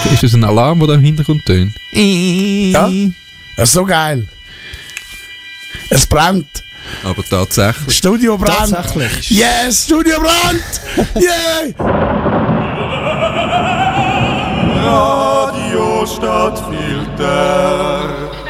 Ist das ein Alarm, der da im Hintergrund tönt? Ja, das ist so geil. Es brennt. Aber tatsächlich. Studio brennt. Tatsächlich. Yes, Studio brennt. Yeah. Radio Stadtfilter.